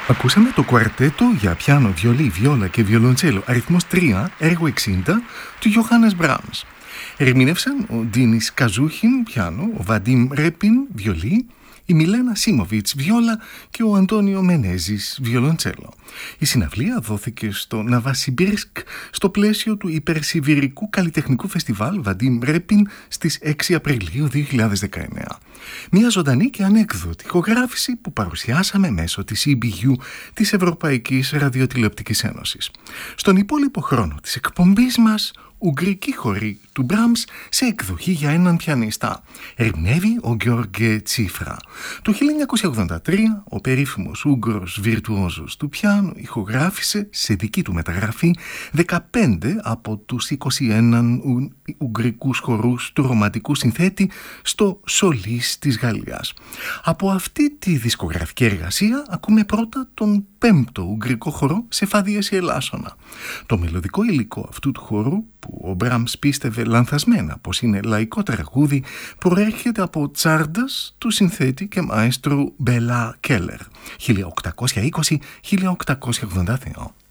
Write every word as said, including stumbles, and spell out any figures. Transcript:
Ακούσαμε το κουαρτέτο για πιάνο, βιολί, βιόλα και βιολοντσέλο αριθμός τρία, έργο εξήντα του Johannes Brahms. Ερμηνεύσαν ο Ντίνις Καζούχιν, πιάνο, ο Βαντίμ Ρέπιν, βιολί, η Μιλένα Σίμοβιτς, βιόλα και ο Αντώνιο Μενέζης, βιολοντσέλο. Η συναυλία δόθηκε στο Ναβασιμπίρσκ στο πλαίσιο του υπερσιβηρικού καλλιτεχνικού φεστιβάλ Βαντίμ Ρέπιν στις έξι Απριλίου δύο χιλιάδες δεκαεννέα. Μια ζωντανή και ανέκδοτη ηχογράφηση που παρουσιάσαμε μέσω της ι μπι γιου της Ευρωπαϊκής Ραδιοτηλεοπτικής Ένωσης. Στον υπόλοιπο χρόνο της εκπομπής μας, ουγγρική χορή του Μπραμς σε εκδοχή για έναν πιανίστα. Ερμηνεύει ο Γιώργε Τσίφρα. Το χίλια εννιακόσια ογδόντα τρία ο περίφημος Ούγγρος βιρτουόζος του πιάνου ηχογράφησε σε δική του μεταγραφή δεκαπέντε από τους είκοσι ένα ουγγρικούς χορούς του ρομαντικού συνθέτη στο Σολίς της Γαλλίας. Από αυτή τη δισκογραφική εργασία ακούμε πρώτα τον πέμπτο ουγγρικό χορό σε φα δίεση ελάσσονα. Το μελωδικό υλικό αυτού του χορού, που ο Μπραμς πίστευε λανθασμένα πως είναι λαϊκό τραγούδι, προέρχεται από τσάρντας του συνθέτη και μαέστρου Μπέλα Κέλλερ χίλια οκτακόσια είκοσι με χίλια οκτακόσια ογδόντα δύο.